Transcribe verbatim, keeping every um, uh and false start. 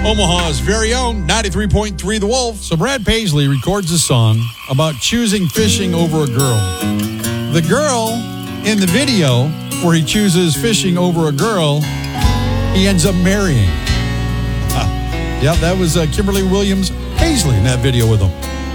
Omaha's very own ninety-three point three The Wolf. So Brad Paisley records a song about choosing fishing over a girl. The girl in the video where he chooses fishing over a girl, he ends up marrying. Uh, yeah, that was uh, Kimberly Williams Paisley in that video with him.